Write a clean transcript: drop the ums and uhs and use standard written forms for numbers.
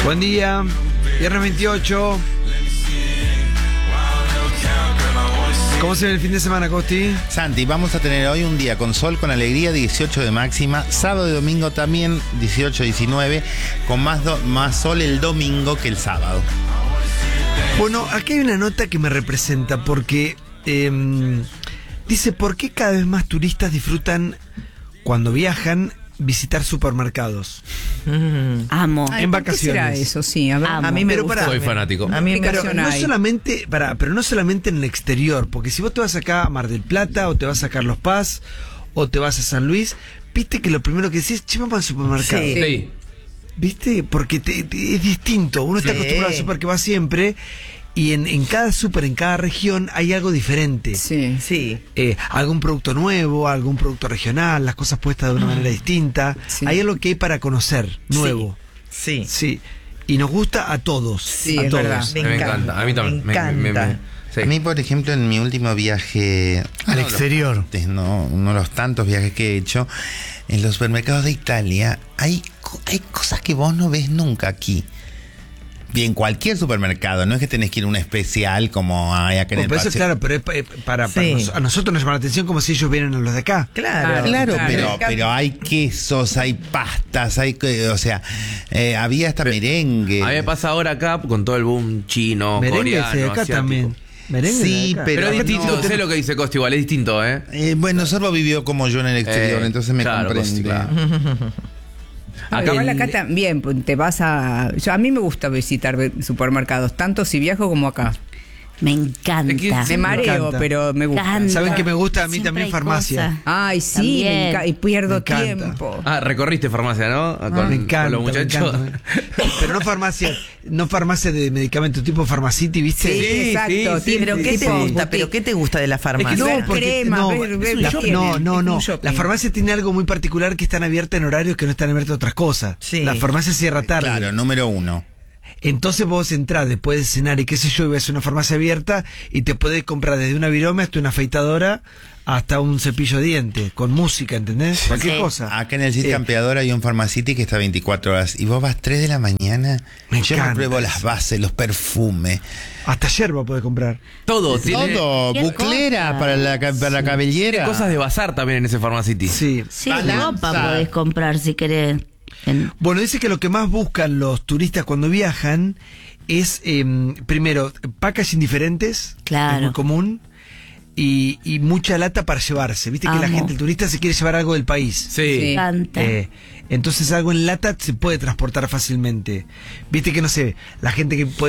Buen día, viernes 28. ¿Cómo se ve el fin de semana, Costi? Santi, vamos a tener hoy un día con sol, con alegría, 18 de máxima. Sábado y domingo también, 18, 19, con más sol el domingo que el sábado. Bueno, aquí hay una nota que me representa porque dice, ¿por qué cada vez más turistas disfrutan cuando viajan visitar supermercados? Amo. En vacaciones. ¿Qué será eso? Sí, a mí me gusta. Soy fanático. A mí me Pero emociona no ahí. solamente, pero no solamente en el exterior, porque si vos te vas acá a Mar del Plata, o te vas a Carlos Paz, o te vas a San Luis, viste que lo primero que decís, che, vamos al supermercado. Sí. Sí. ¿Viste? Porque es distinto. Uno está Sí. acostumbrado al súper que va siempre, y en cada súper, en cada región, hay algo diferente. Sí, sí. Algún producto nuevo, algún producto regional, las cosas puestas de una manera distinta. Sí. Hay algo que hay para conocer, nuevo. Sí. Sí. Y nos gusta a todos. Sí, a es todos. verdad. Me encanta. A mí también. Me encanta. Sí. A mí, por ejemplo, en mi último viaje Al exterior. uno de los tantos viajes que he hecho, en los supermercados de Italia, hay cosas que vos no ves nunca aquí. Bien, cualquier supermercado, no es que tenés que ir a un especial como hay acá en el Pero eso, paseo. claro, pero es para Sí. a nosotros nos llama la atención como si ellos vienen a los de acá. Claro. Claro, Claro. pero hay quesos, hay pastas, o sea, había hasta merengue. A mí me pasa ahora acá con todo el boom chino, Merengue es de coreano, acá asiático. también. Merengue Sí, de acá. pero Pero es distinto, no. sé lo que dice Costi, igual es distinto, ¿eh? Bueno, Sorbo vivió como yo en el exterior, entonces me claro, comprende. Costi, claro. Acá, acá también, pues, te vas a... a mí me gusta visitar supermercados, tanto si viajo como acá. Me encanta. Es que Me mareo, encanta. pero me gusta. Encanta. ¿Saben qué me gusta a mí Siempre también? hay Farmacia. cosas. Ay, sí, También. y pierdo Me encanta. tiempo. Ah, recorriste farmacia, ¿no? Con, Me encanta, con los muchachos. me encanta. Pero no farmacia de medicamentos tipo Farmacity, ¿viste? Sí, Sí, exacto. sí, ¿Pero qué te tipo gusta? boutique. ¿Pero qué te gusta de la farmacia? ver cremas, no, ver la- shopping, no, es no. un shopping. La farmacia tiene algo muy particular, que están abiertas en horarios que no están abiertas otras cosas. Sí. La farmacia cierra tarde. Claro, número uno. Entonces vos entrás después de cenar y qué sé yo, y ves una farmacia abierta y te podés comprar desde una virome hasta una afeitadora hasta un cepillo de dientes, con música, ¿entendés? Cualquier Sí. cosa. Acá en el Cid Campeador hay un Pharmacity que está 24 horas. Y vos vas 3 de la mañana. Me yo encanta me pruebo eso. las bases, los perfumes. Hasta yerba podés comprar. Todo, tiene Todo, Qué buclera cosas. para la cabellera. cosas de bazar también en ese Pharmacity. Sí. Sí, Balanza. ropa podés comprar si querés. Bueno, dice que lo que más buscan los turistas cuando viajan es, primero, packaging diferentes, Claro. es muy común, y mucha lata para llevarse. Viste que la Amo. gente, el turista, se quiere llevar algo del país. Sí. Sí. Me encanta. Entonces algo en lata se puede transportar fácilmente. Viste que, no sé, la gente que puede